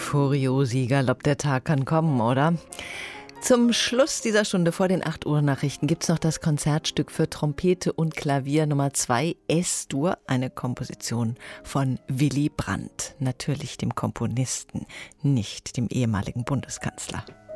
Furiosi, Galopp, der Tag kann kommen, oder? Zum Schluss dieser Stunde vor den 8 Uhr Nachrichten gibt es noch das Konzertstück für Trompete und Klavier Nummer 2 Es-Dur, eine Komposition von Willy Brandt. Natürlich dem Komponisten, nicht dem ehemaligen Bundeskanzler.